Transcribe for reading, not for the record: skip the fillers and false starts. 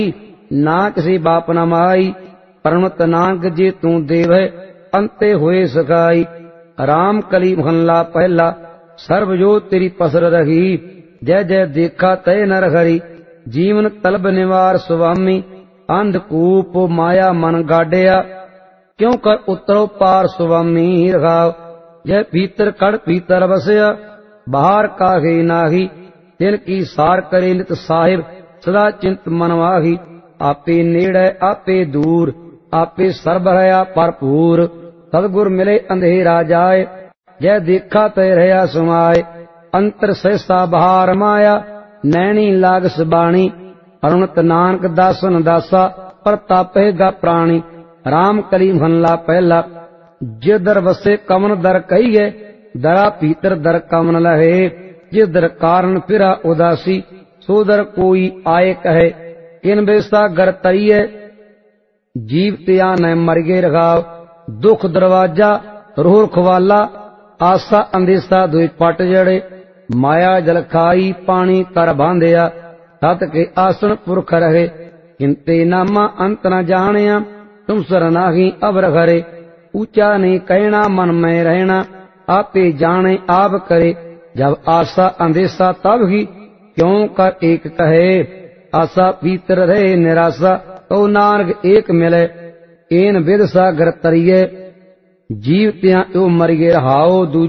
ना किसी बाप न माई। परमत नानक जे तू देव है अंते होए सखाई। राम कली महला पहला सर्व जो तेरी पसर रही। जय जय देखा तय नर हरि जीवन तलब निवार स्वामी। अंधकूप माया मन गाड़िया क्यों कर उतरो पार स्वामी रघाव। जय भीतर कड़ भीतर बसया बाहर काहे नाही। तिन की सार करे नित साहिब सदा चिंत मन माही। आपे नेड़े आपे दूर आपे सर्ब रहा भरपूर। सतगुर मिले अंधेरा जाए जय देखा तय रहा समाए। अंतर सहसा बहार माया नैनी लागस बाणी। अरुणत नानक दासन दासा प्रतापेगा प्राणी। राम कली महला पहला जिधर बसे कमन दर कहिए दरा भीतर दर कमन लहे। जिधर कारण फिरा उदासी सोदर कोई आए कहे। इन बेसा गर तरिए जीव त्या न मरगे रघाव। दुख दरवाजा रोह खवाला आसा अंदेसा दुई पट जड़े। माया जल खाई पानी कर बांधिया सत के आसन पुरख रहे। हिंते नामा अंत न जानिया तुम सर नाही अबर घरे। ऊंचा नहीं कहना मन में रहना आपे जाने आप करे। जब आशा अंदेशा तब ही क्यों कर एक कहे। आशा भीतर रहे निराशा तो नानक एक मिले। एन विद सागर तरिए जीव त्या यो मर गे रहाओ।